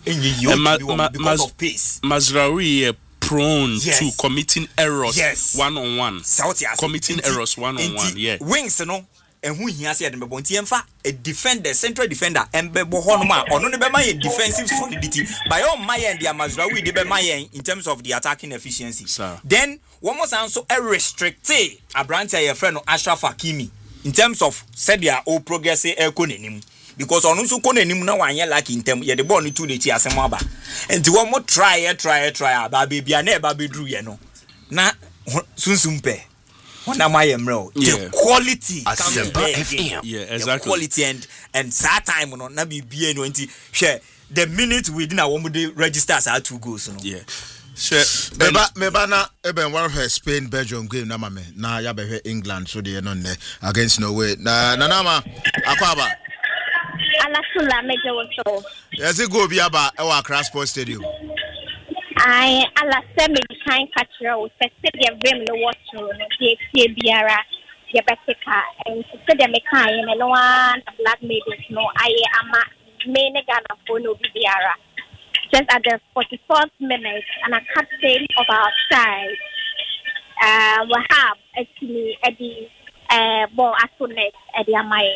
because of pace. Mazraoui prone to committing errors one-on-one. Committing errors one-on-one. Yeah. Wings, no. And who he has said, a defender, central defender, and Bebo Honma, or no, a defensive solidity. By all my end, the Mazraoui, the Bemayan in terms of the attacking efficiency. Then, one more also a restricted a branch a friend of Ashraf Hakimi in terms of said their old progress economy. Because on also konenim na wanye like in term, the ball ni two the chiasemaba. And to one more try, baby, I never be drew, you know. Na sunsumpe. The quality FM. Yeah, exactly. The quality and sad time on na be BN20 share the minute within a 1 day registers are 2 goals. Yeah. Sure. Meba na eben one of her Spain Belgium game na mame na ya be England so they no against Norway. Na nama akwaba. Alasula meje wo so. Yes it go bi aba e wa Accra Sports Stadium. I ala semi kind catcher o se the vim no watch no tie biara ye beteka and se the mekan no one black maidens no I ama me ne Ghana for no biara just at the 44th minute and a captain of our side Wahab actually Eddie ball atonet Eddie Amai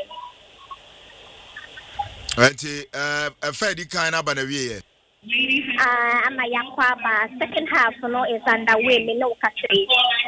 anti Fedi kind aba na wie Amayakwaba second half no is underway me no country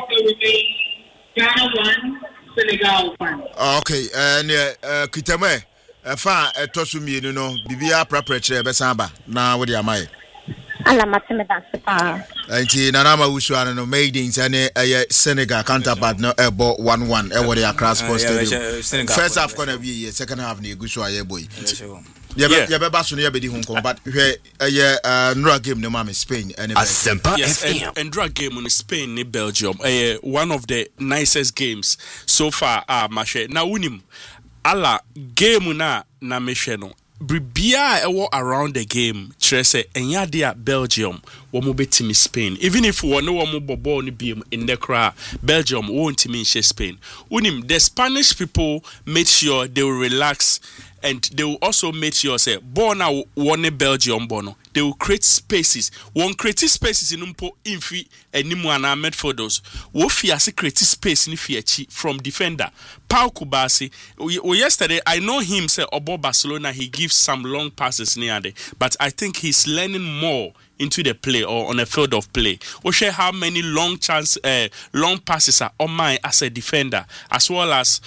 Ghana 1 Senegal 1 okay kitame fa etosu mienu no bibia prepare be samba na wo de amaye ala mateme dance pa anti nanama wusuano no maidens ane Senegal counterpart no ebo 1-1 e wo de Accra Sports Stadium first half gonna be second half na egusu aye boy yeah, be basso near be home, but Nura game no mama Spain and and drag game on Spain in Belgium. One of the nicest games so far. Mashe na unim ala game na meshe no. Bribia ewo around the game trese enya dia Belgium womo betimi Spain even if one womo bobo ni biem in the cra Belgium won't team Spain unim the Spanish people made sure they will relax and they will also make sure say born now one Belgium bono they will create spaces one creative spaces in umpo infi enimu ana midfielders wo fiase create space ni fiachi from defender Pau Kubasi yesterday I know him say obo Barcelona he gives some long passes near there but I think he's learning more into the play or on a field of play. We share how many long passes are on mine as a defender as well as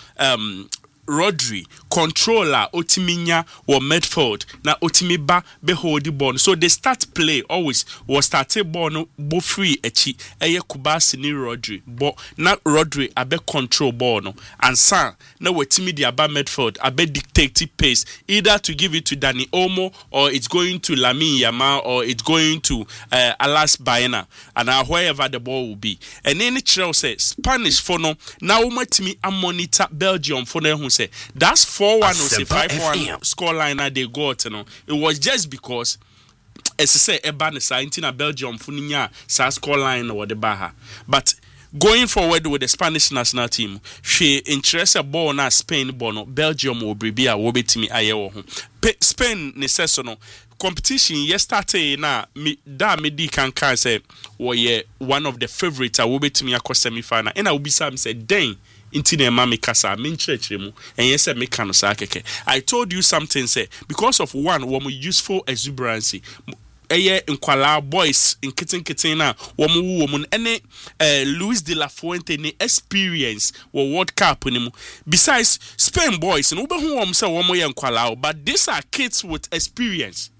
Rodri controller otiminya or midfield na otimiba be hold the ball so they start play always was started ball no bo free echi eye Kubasi ni Rodri but na Rodri abe control ball no and san na wetimi the aba midfield abe dictate pace either to give it to Dani Olmo or it's going to Lamine Yamal or it's going to Alas Baena and wherever the ball will be and any trail say Spanish for no now umatimi a monitor Belgium for no who say that's 4-1 or say 5-1 scoreline they got you know it was just because as I say Ebanesa into Belgium funinya sa scoreline or the baha but going forward with the Spanish national team she interested ball na Spain bono Belgium will be a wobetimi ayewo ho Spain ne sesono competition yesterday na me di kan say we one of the favorites wobetimi akọ semi final and I will be some say den into the mami kasa min church and yes me can say keke I told you something say because of one useful exuberancy nkwala boys in kitten na woman any Luis de la Fuente ni experience wo World Cup ni mu besides Spain boys no be hu say nkwala but these are kids with experience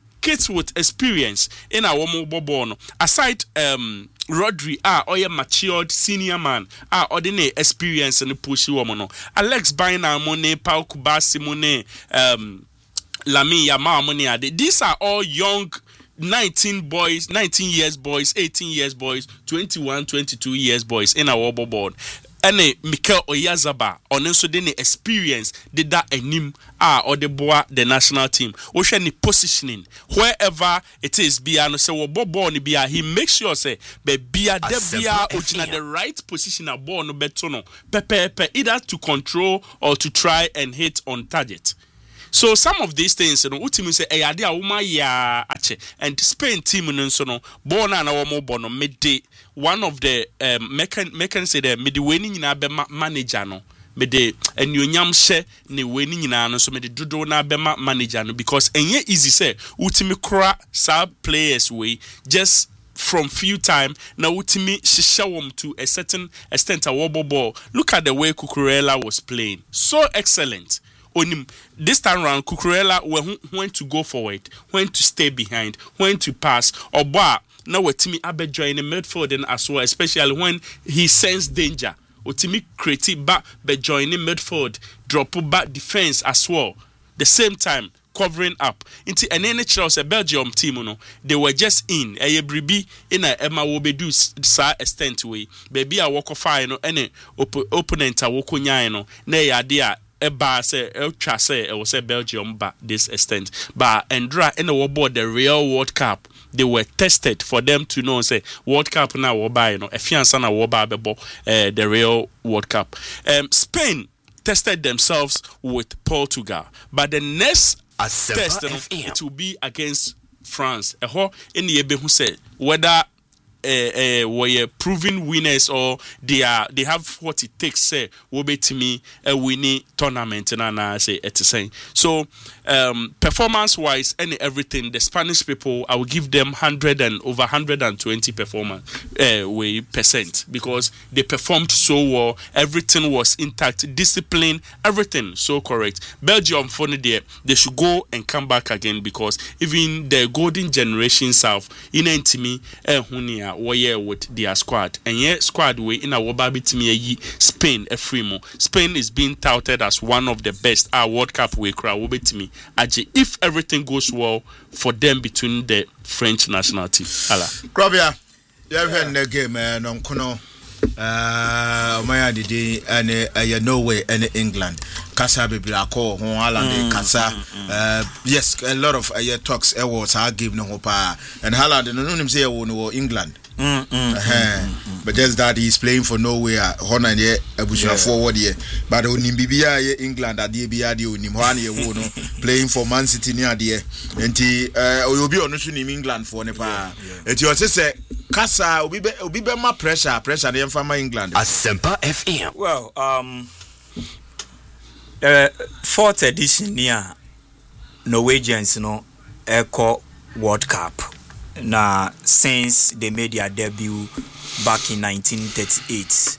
in our mobile no aside Rodri oya matured senior man ordinary experience in the push woman no Alex Baena money Pau Kubasi money Lamine Yamal money these are all young 19 years boys 18 years boys 21 22 years boys in our board and Mikel Oyarzabal on also the experience did that enim or the boy the national team we share the positioning wherever it is biano say wo bobo ni bia he makes sure say be bia de bia original the right position a ball no beto no pepe either to control or to try and hit on target. So some of these things, you know, ultimately say, "Hey, ade a woma ya ache." And Spain team no so no, born na womo bono midday. One of the mekan say the midway nyina be manager no. Me de enyonyam hye ne weni nyina no so me de dodo na be manager no because enye easy say ultimi kra sa players we just from few time na ultimi hyehyɛ wom to a certain extent a ball. Look at the way Cucurella was playing, so excellent. Onim this time round Cucurella when to go forward, when to stay behind, when to pass or bar now wetimi abe join the midfield and as well, especially when he sense danger. Otimi creative back be joining midfield, drop back defense as well. The same time covering up. Into an NHL a Belgium team, no, they were just in a bribi in a Emma will be do sa extent way. Baby a walk of fire no any opponent a walk no nay idea. Eba say ultra say it was a Belgium but this extent. But Andra in the board the real World Cup. They were tested for them to know say World Cup now will buy a fiance na will buy the real World Cup. Spain tested themselves with Portugal, but the next test it will be against France. In the who said whether were proven winners or they have what it takes say will be to me a winning tournament and I say it's saying so performance wise and everything the Spanish people I will give them 100 and over 120 performance percent because they performed so well, everything was intact, discipline, everything so correct. Belgium funny there they should go and come back again because even the golden generation south in me warrior with their squad and yet squad way in our baby team Spain a free Spain is being touted as one of the best World Cup way crowd will be to me if everything goes well for them between the French national team. Krobia, you have heard the game on Kono Maya Didi and Norway and England. Kasa Biblako, Holland, Kasa. Yes, a lot of talks awards I give no hopa and Holland and no say England. But just that he's playing for Norway, Holland, Abuja forward here. But on Bibia, England, at the Biadio, Nimhani, playing for Man City near the and you'll be on England for Nepal. It was say Kasa will be more pressure than from England. Asempa FM. Well, fourth edition near Norwegians, Echo World Cup. Now, since they made their debut back in 1938,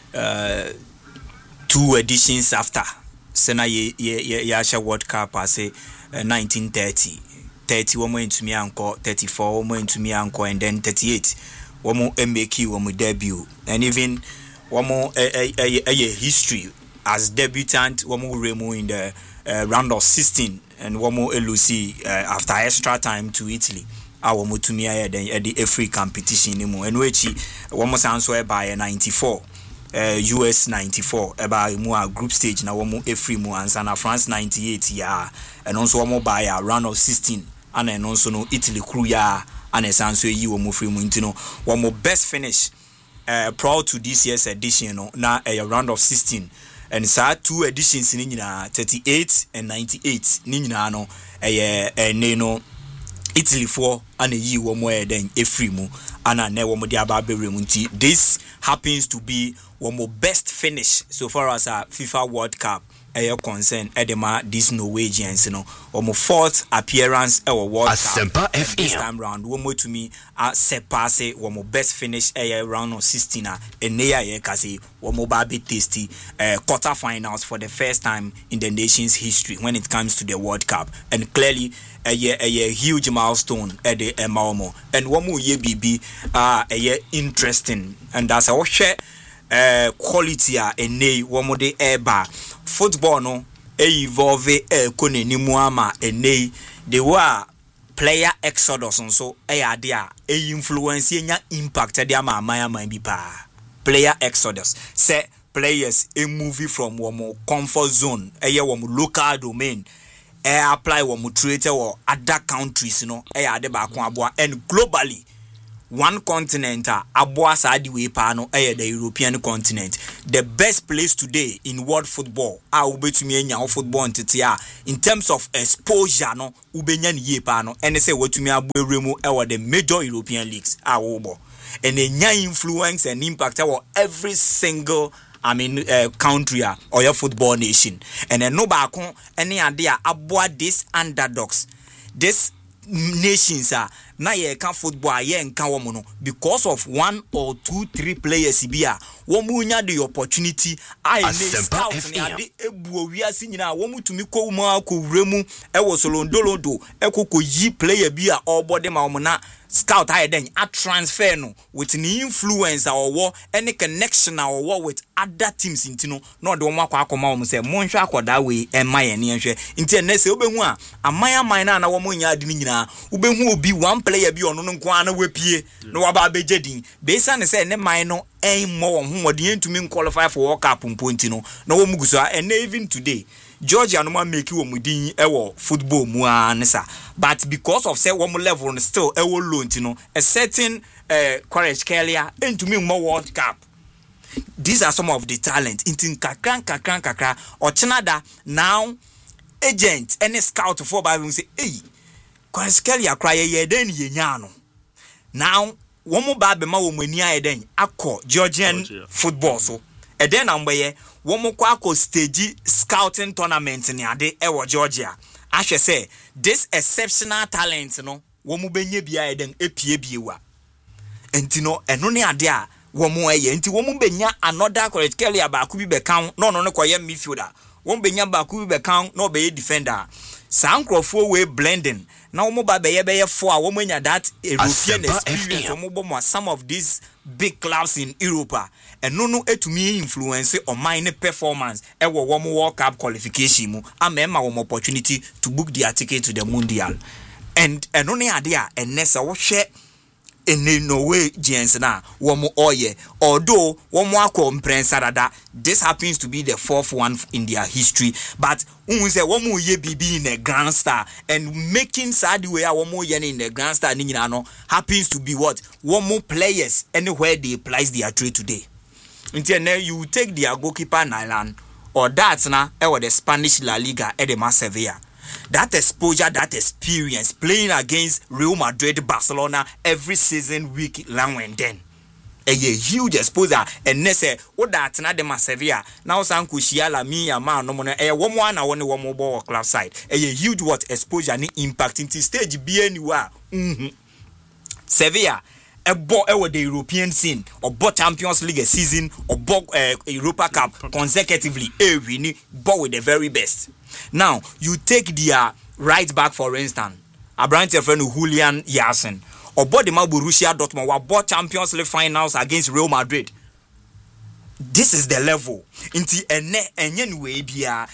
2 editions after, Sena Yasha World Cup, I say 1930, 30 one more into me uncle, 34 one more into me uncle, and then 38 one more MBQ one more debut, and even one more a history as debutant one more Remo in the round of 16 and one more LOC after extra time to Italy. Our mutumia the free competition anymore and which one more answer by 94 US 94 about more group stage now one more free more and France 98 and also one more by a round of 16 and then also no Italy crew and a answer you one more free more one more best finish proud to this year's edition now a round of 16 and so 2 editions in 38 and 98 nina no neno Italy for and a year more than a free mo and a never more the this happens to be one more best finish so far as a FIFA World Cup concern Edema this Norwegians or more 4th appearance our World Cup this time round one more to me surpass one more best finish round of 16 and near kasi one more baby tasty quarterfinals for the first time in the nation's history when it comes to the World Cup and clearly a huge milestone at the Malmo and one more year BB a year interesting and that's our share quality and nay one more day air bar football no evolve kone ni muama and nay they were player exodus and so idea influence impact their mama might be player exodus say players a movie from one more comfort zone one local domain apply one more trade or other countries and globally one continent aboa saadi we pa no the European continent. The best place today in world football ubetumi enya football ntete in terms of exposure no ubenya ni pa no ene say watumi abueremu the major European leagues wobo and enya influence and impact every single country or your football nation. And then no baako any idea about these underdogs. These nations na ye can football ye nka womo no because of 1 or 2 3 players bia womu nya the opportunity scouts ni ade ebu owiase nyina womu tumi ko mu akowremu wo solondolondo ekoko yi player bia obode ma womo na scout then a transfer no with an influence or any connection or with other teams intino no de womo akoma womo say monhwe akoda we emaye ne nhwe nti na se obehu a amaya na womo nya ade ni nyina obehu obi one player bi ono no nko ana wapie no waba abegedin beisa ne say ne man no mo wo homode ntumi qualify for World Cup mponti no na womo guso and even today Georgia no ma make wo mudin ewo football mu ansa but because of say one level still ewo low ntino a certain courage Kelia entumi mo World Cup. These are some of the talent intin kakran or chinada now agent any scout for Bible say hey courage Kelia cry ye den ye nya no now one mo ba be ma wo mani aye den akọ Georgian football so e den ambaye womo kwa stage scouting tournament ni ade ewo Georgia ahwe say this exceptional talent no womo benye bia eden epie biewa enti no eno ne ade a womo eye enti womo benya another correct Kelly abaku bi be kan no ne koye midfielder womo benya abaku bi be kan no be defender sankrofo we blending na womo ba be for womo nya that European experience womo bo some of these big clubs in Europe and no etumi influence on my performance ewo womo World Cup qualification mu amema womo opportunity to book their ticket to the Mundial and no ne ade a enesa wo hwe in no way gens na womo oye although womo akọ mprensarada this happens to be the fourth one in their history but unse womo ye bibi in a grand star and making sad way womo ye in the grand star ni nyina no happens to be what womo players anywhere they place their trade today until now you take their goalkeeper Nyland or that na the Spanish La Liga at the Sevilla. That exposure, that experience playing against Real Madrid, Barcelona every season week long and then a huge exposure and nese what that na de Sevilla now sanku shiala mi ama no mo na one na one more ball club side a huge what exposure ni impact into stage be anywhere Sevilla the European scene or both Champions League a season or both Europa Cup consecutively winning but with the very best. Now you take their right back for instance Abrante friend Julian Yasin or both the Borussia Dortmund were both Champions League finals against Real Madrid. This is the level into enye way bia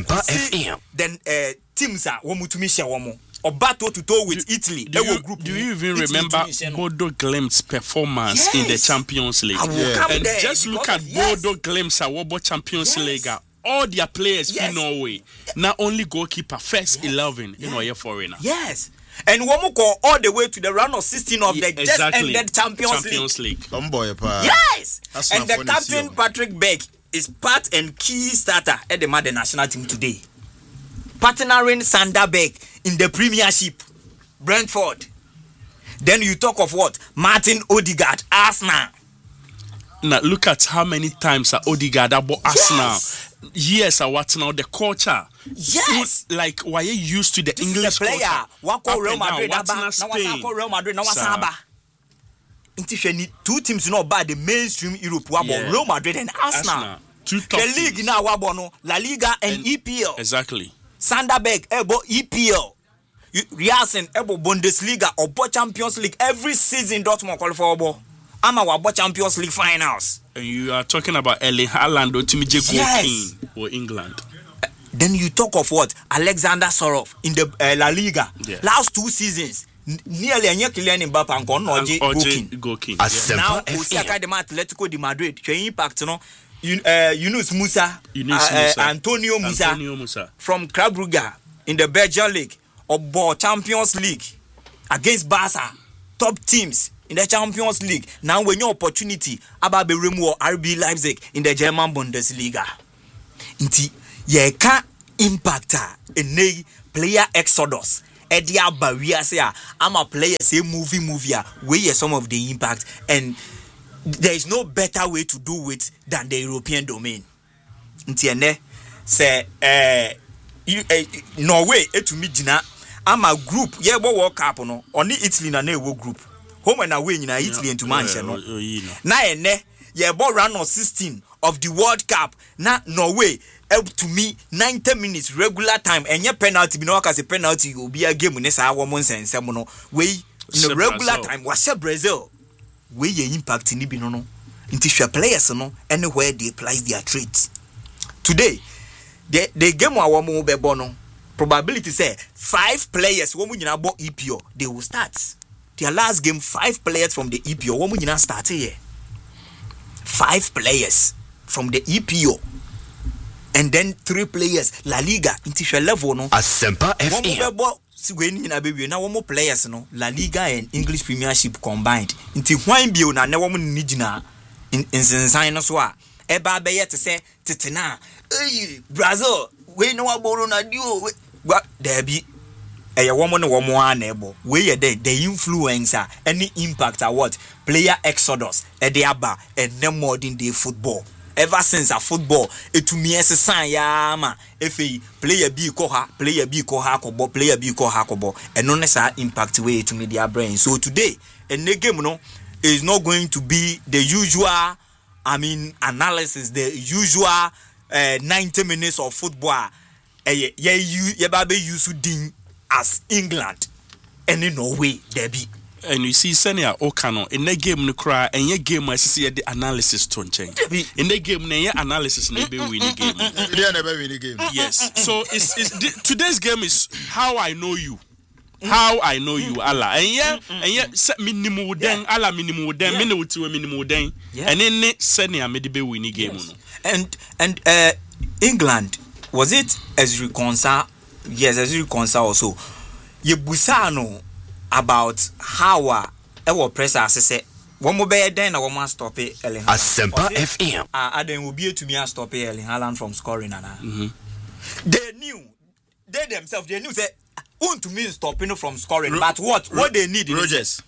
then teams are womutumi she womo or battle to toe with Italy. Do you even remember Bodo Glimt's performance in the Champions League? And just look at Bodo Glimt's Wobo Champions League. All their players in Norway. Not only goalkeeper, first 11 in a foreigner. Yes. And Womuko all the way to the round of 16 of the just ended Champions League. Yes. And the captain Patrick Beck is part and key starter at the Mother national team today. Partnering Sander Beck in the Premiership, Brentford. Then you talk of what? Martin Odegaard, Arsenal. Now look at how many times Odegaard about Arsenal. Yes, what now the culture. Yes, like why you used to the this English player. Culture. Real Madrid, now Real Madrid, now Saba. Two teams not bad the mainstream Europe. Real Madrid and Arsenal. Two top the league now La Liga and EPL. Exactly. Sanderberg ebo EPL. Riasen ebo Bundesliga or Champions League every season. Dortmund qualify for. I'm our Champions League finals. And you are talking about Erling Haaland or Timothy Goalkeeper for England. Then you talk of what? Alexander Sorov in the La Liga. Yeah. Last 2 seasons. Nearly a year Kylian Mbappe and Goalkeeper. Now, Osaka de Atletico de Madrid. Impact, Yunus Musa, Antonio Musa from Club Brugge in the Belgian League or Champions League against Barca, top teams. in the Champions League. Now when your opportunity about be removed RB Leipzig in the German Bundesliga. Inti ye can impact a player exodus. Edia Baria say I'm a player say movie where some of the impact, and there is no better way to do it than the European domain. Inti say Norway to me jina I'm a group yeah World Cup no only Italy na wo group home and away na Italy into Manchester no na ene yeah round of 16 of the World Cup na Norway up to me 90 minutes regular time and your penalty be no cause a penalty will be a game in this hour months and some no way in the regular time was Brazil where your impact in be no into your players no anywhere they apply their traits today the game wa mo be bono probability say 5 players wo nyina bo EPO they will start their last game 5 players from the EPO wo nyina start here 5 players from the EPO and then 3 players La Liga into level no Asempa FM when nyina be we na wo players no La Liga and English Premiership combined into hwan bio na wo ni gina in sensan no so a eba be yet say tetena Brazil we no aboro na dio what there be a woman or one able where the influencer any impact at what player exodus at the aba and no more than the football ever since a football it to me as a sign yama if a player B koha kobo player B koha kobo and no necessary impact way to media brain. So today and the game no is not going to be the usual analysis, the usual 90 minutes of football. You baby used to as England and in Norway there be. And you see Senia Okano in the game no cry and your game I see the analysis to change. In the game your analysis never win the game. They never win the game. Yes. So today's game is how I know you. How I know you, Allah. And yet, set minimum den, Allah minimum den, minimum den. And then Senia made the winning game. And England, was it as reconcile? Yes, as reconcile also. Ye busano about how our press say one more bad then I want stop it Erling Haaland. Asempa FM. Then will be to me and stop Erling Haaland from scoring They themselves they knew say to me stopping from scoring but what they need Rogers.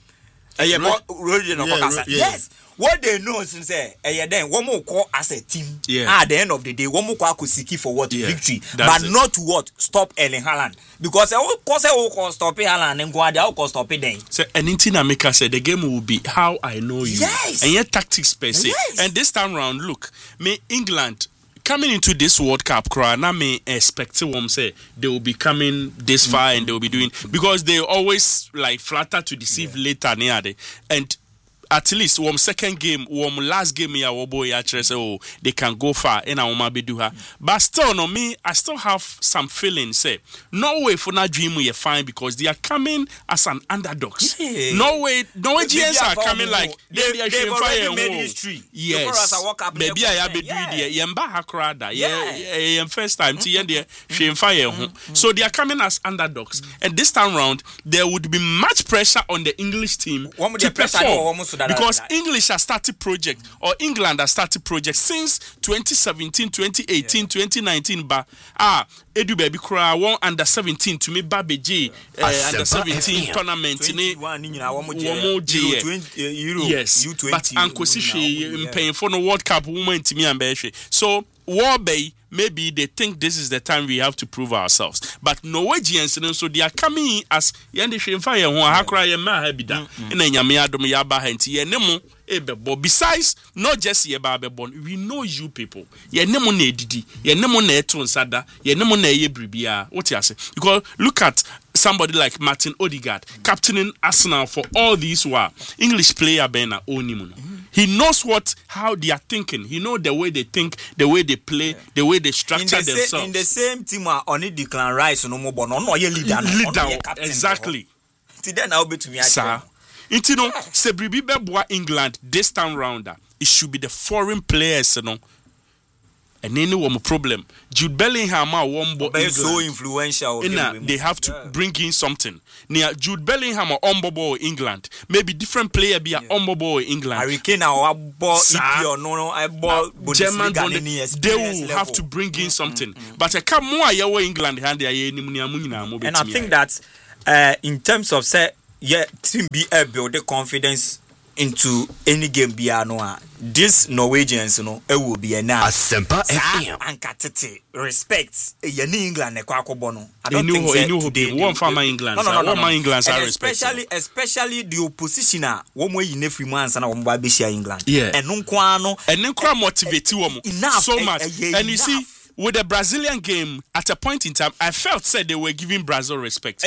Yes. What they know since then one more call as a team. At the end of the day, one more call could seek for what victory, but not to what stop Erling Haaland because call stop Haaland and go there stop it then. So anything I make said the game will be how I know you. Yes. And your tactics per se. Yes. And this time round, look, England coming into this World Cup, I may expect them say they will be coming this far and they will be doing because they always like flatter to deceive later near the and. At least second game, last game they can go far in our Mabiduha. But still no me, I still have some feeling say Norway for not dream we are fine because they are coming as an underdogs. Yeah. Norway GS are coming like they've already made history. Yes. Maybe I have been doing the Yamba Hakrada. Yeah, first time so they are coming as underdogs. And this time round there would be much pressure on the English team to perform. Because English has started project or England has started project since 2017, 2018, 2019. But Edu baby cry one under 17 to me Babeji under 17 tournament yes. But Uncle Sishi paying for no World Cup woman to me and Beshi. So War Bay. Maybe they think this is the time we have to prove ourselves. But Norwegians, so they are coming as Yandishin Fire, who are crying Mahabida, and then Yamiadom Yabahanti, Yenemo, Ebebo. Besides, not just Yababon, we know you people. Yenemo Nedidi, Yenemo Netun Sada, Yenemo Nebribia. What you say? Because look at somebody like Martin Odegaard, captaining Arsenal for all these while. English player Bena Onimuno. He knows how they are thinking. He knows the way they think, the way they play, the way they structure themselves. In the same team, only Declan Rice no more, no leader. Exactly. Today now be to me. Sir, you know, Sebribi England this time round. It should be the foreign players, and any one problem. Jude Bellingham one so influential. They have to bring in something. Near Jude Bellingham on ball England. Maybe different player be on ball England. Hurricane or ball German they will have to bring in something. But I come more England and I think that in terms of say team be build the confidence into any game this Norwegians will be a now Asempa FM and respect England I don't think they one farmer England England especially the opposition one way in every month and England and no motivate so much and you see with the Brazilian game, at a point in time, I felt said they were giving Brazil respect.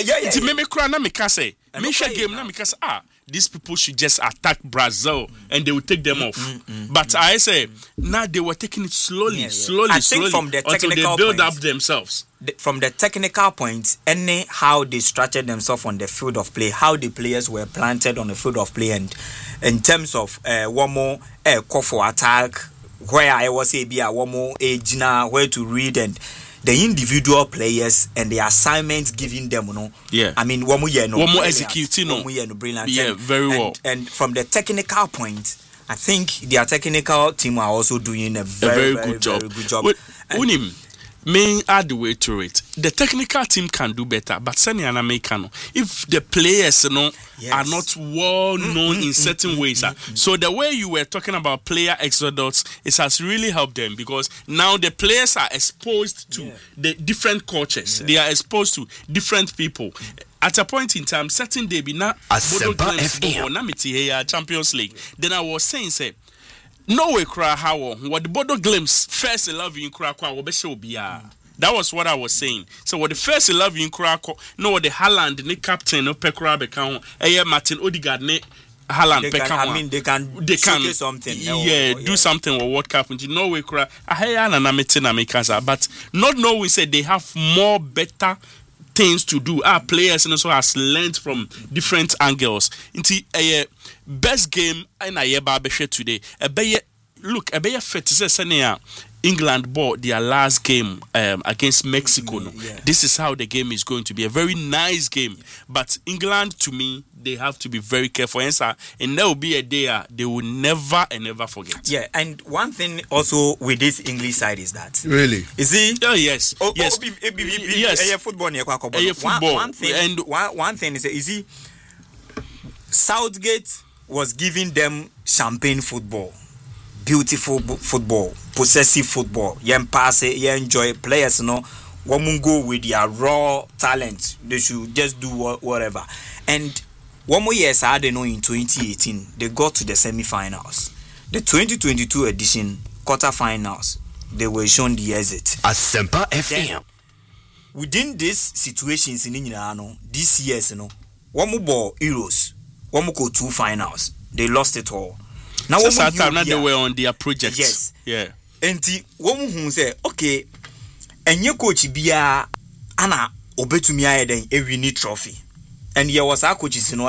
These people should just attack Brazil and they will take them off. But I say, now they were taking it slowly, slowly from the until they build up themselves. From the technical point, how they structured themselves on the field of play, how the players were planted on the field of play, and in terms of one more call for attack, where I was a one more age now, where to read and the individual players and the assignments given them, I mean, one more executing, brilliant. Yeah, very well. And from the technical point, I think their technical team are also doing a very good job. Unim, may add the way to it. The technical team can do better, but if the players are not well known in certain ways, so the way you were talking about player exodus, it has really helped them because now the players are exposed to the different cultures. They are exposed to different people. At a point in time, certain day be now Champions League. Then I was saying, say, no way cry how what the Bodo Glimpse first 11 cry that was what I was saying. So what the first 11 cry no the Haaland ne captain no Pekra Beckham Martin Odegaard ne Haaland Beckham. I mean they can do something. Do something with World Cup. No way cry. But not knowing said they have more better things to do. Our players and also has learned from different angles. Into a best game in a year today. Look, England bought their last game against Mexico. This is how the game is going to be. A very nice game. But England, to me, they have to be very careful. And there will be a day they will never and never forget. Yeah, and one thing also with this English side is that. Really? Is it? Oh, yes. Yes. Football. One thing is he Southgate was giving them champagne football. Beautiful football, possessive football. You pass it, you enjoy players, one go with their raw talent. They should just do whatever. And one more year, I don't know, in 2018, they got to the semi-finals. The 2022 edition, quarter-finals, they were shown the exit. Asempa FM. Within these situations in India, this year's, one more ball Euros, one more go 2 finals. They lost it all. Now they were on their project. Yes. Yeah. And one who say, okay, and your coach Bia Anna Obetumia then a winning trophy. And there was our coaches, you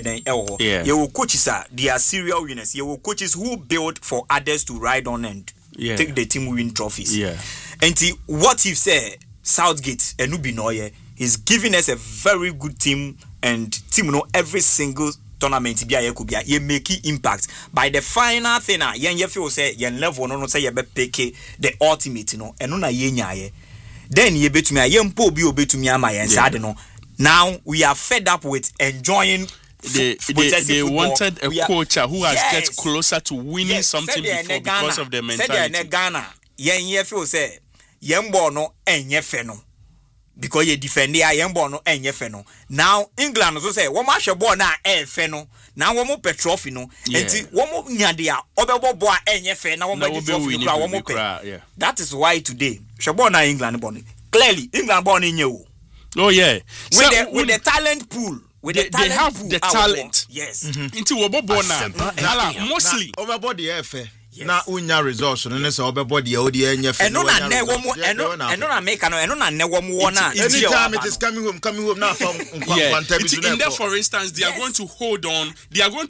will coaches they are serial winners. You will coaches who build for others to ride on and take the team win trophies. Yeah. And what if say Southgate and Nubinoye is giving us a very good team and team every single tournament you make impact by the final thing you feel say you level no say you be pick the ultimate and na ye then you betumi yempo bi obetumi ama yen now we are fed up with enjoying they wanted a coach who has get closer to winning something before because of their mentality. Said Ghana yen feel say yembo no enye fe no because you defend the Ayambo no enye fe no. Now England also say one match ball na fe no. Now one more trophy no. Enti one more nyadia obebo ball enye fe na one more trophy no one more. That is why today shebo na England born. Clearly England born in you. Oh yeah. With the talent pool. They have the talent. Yes. Into obobo na mostly overboard the FA. Na unya results no say obebody odi enyefe no na ne wo mo eno na make no eno na ne wo mo na anytime it is coming home now from in there for instance they are going to hold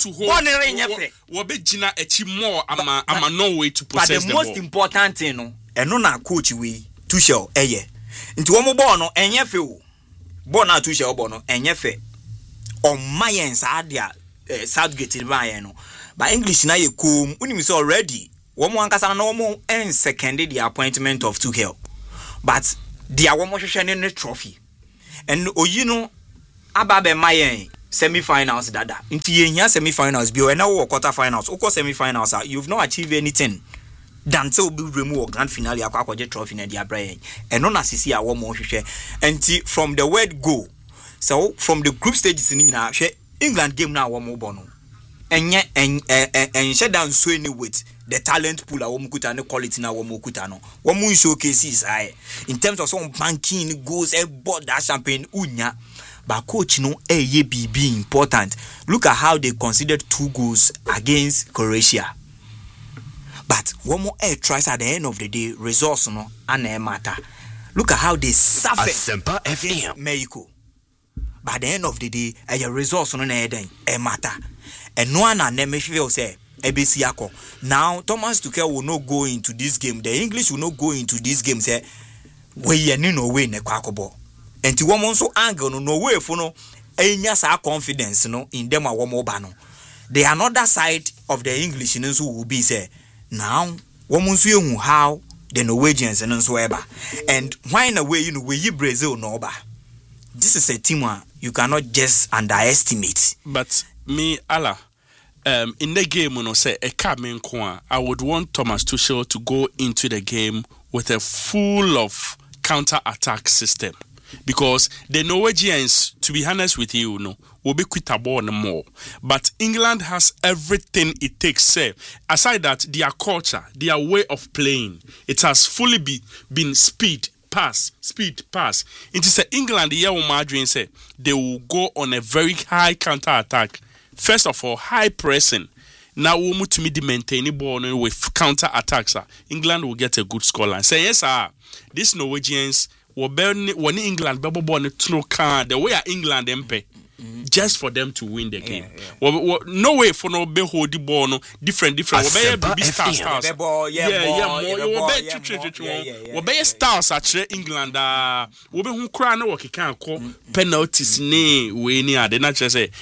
wo be gina echi more ama no way to possess the ball. But the most important thing ɛno na coach we Tuchel ɛyɛ nti wɔn bɔɔl no ɛnyɛ fɛ o bɔɔl na Tuchel bɔɔl no ɛnyɛ fɛ ɔmma yɛn saa deɛ Southgate ba yɛn no but English na yɛ kom unim sɛ already wɔn ankasa na wɔn seconded the appointment of Tuchel but dia wɔn hwehwɛ ne trophy and oyi no aba be mayen semi-finals dada nti yenya semi-finals bi o na wo quarter finals o semi-finals you've not achieved anything than to be remove grand finale akwaje trophy na dia brain eno na sisi a wo mo hwehwe nti from the word go so from the group stages ni nyina hwe England game na wo mo bo no enye enhye dan so any with the talent pool a wo kuta ne quality na wo kuta no wo mo showcases in terms of some banking goals board that champagne unya but coach no be important. Look at how they considered 2 goals against Croatia. But one more tries at the end of the day, results no and matter. Look at how they suffered against Mexico. By the end of the day, a results no matter. And no one and them feel say now Thomas Tuchel will not go into this game. The English will not go into this game. Say we no way ne kwakobo. And to woman so angle no way for no enya sa confidence no in them a woman ba no. The another side of the English will be say now woman so you how the Norwegians and so ever. And why in a way we Brazil no ba. This is a team you cannot just underestimate. But me Allah in the game when I say I would want Thomas Tuchel to go into the game with a full of counter-attack system. Because the Norwegians, to be honest with you, will be quick ball no more. But England has everything it takes. Say, aside that, their culture, their way of playing, it has fully been speed, pass. It is England, the year Madrid say they will go on a very high counter-attack. First of all, high pressing. Now, we need to maintain the ball with counter-attacks. England will get a good scoreline. Say, yes, sir. These Norwegians when England the way England MP just for them to win the game. No way for no be hold the ball no different be stars. Be stars at England we be hu kra na work kan call penalties ni we ni ade na che say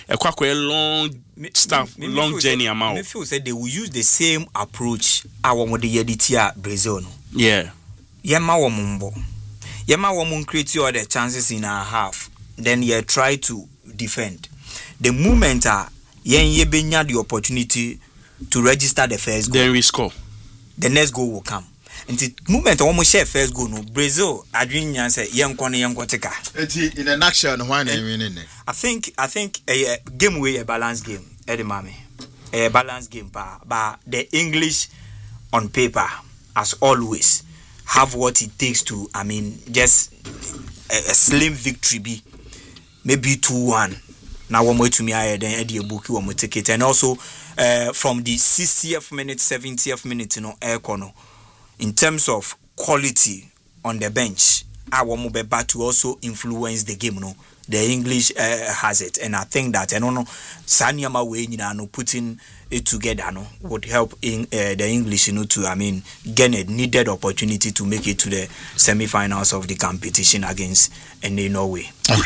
e long journey amount. Me feel say they will use the same approach our mo de yeditia Brazil no. Yema wo mumbo. Yema woman create all the chances in our half. Then you try to defend. The moment ye benya the opportunity to register the first goal. Then we score. The next goal will come. And the moment almost share first goal no Brazil adwin say yenkoteka. In a nutshell why na winning. I think a game way a balanced game. Eddie Mami. A balanced game but the English on paper as always have what it takes to, just a slim victory be maybe 2-1. Now one way to me I then Eddie Buki one take it. And also from the 60th minute, 70th minute, air corner in terms of quality on the bench, I want to be back to also influence the game. The English has it, and I think that Sanyama way putting it together would help in the English to gain a needed opportunity to make it to the semi-finals of the competition against Norway.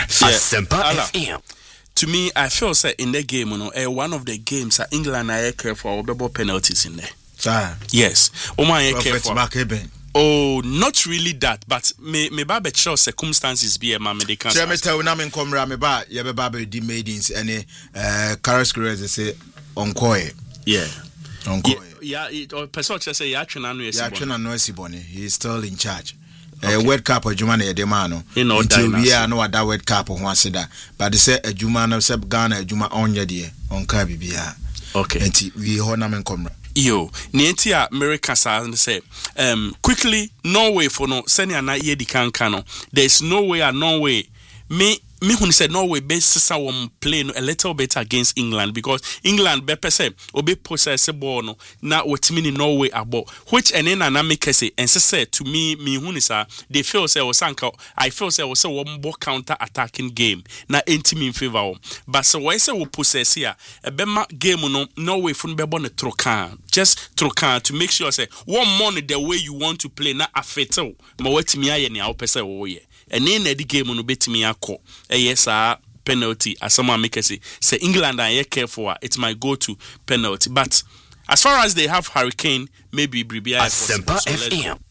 To me, I feel say in the game, one of the games England are careful about penalties in there. Yes, Oh, not really that, but me ba show circumstances be a man they can. Tell me tell na me komra me ba ye be ba be di maidens any Carlos say onkoe. Yeah. Onkoe. Yeah, it person say ya twena no esiboni. He is still in charge. World Cup adwuma na ye de ma no. Until we are no other World Cup ho aseda. But they say adwuma na say Ghana adwuma onye de onka bibia. Okay. Enti we ho na me komra. Yo, nienti America say quickly Norway for no senior na ye di kankano. There's no way Norway me me when said Norway best some playing a little bit against England because England be per se obe possess ball no na what mean Norway about which and then na make say and say to me when is they feel say was I feel say was one more counter attacking game na enti me in favor but so why say we possess here a bema game no Norway fun be born trokan just trokan to make sure say one money the way you want to play na afeto ma what me aye na opese wo ye and in the game no betimi akọ yes penalty as someone make say England are careful it might go to penalty but as far as they have Hurricane maybe Bribia Asempa FM